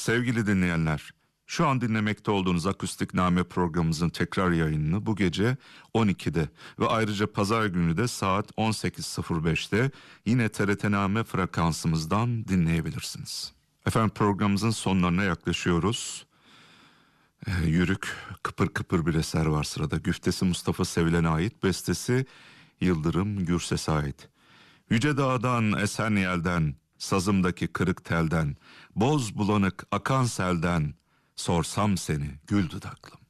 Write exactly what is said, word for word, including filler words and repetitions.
Sevgili dinleyenler, şu an dinlemekte olduğunuz Akustikname programımızın tekrar yayınını bu gece on ikide ve ayrıca pazar günü de saat on sekiz sıfır beşte yine T R T Name frekansımızdan dinleyebilirsiniz. Efendim, programımızın sonlarına yaklaşıyoruz. Ee, yürük, kıpır kıpır bir eser var sırada. Güftesi Mustafa Sevilen'e ait, bestesi Yıldırım Gürses'e ait. Yüce dağdan, esen yelden, sazımdaki kırık telden, boz bulanık akan selden, sorsam seni gül dudaklım.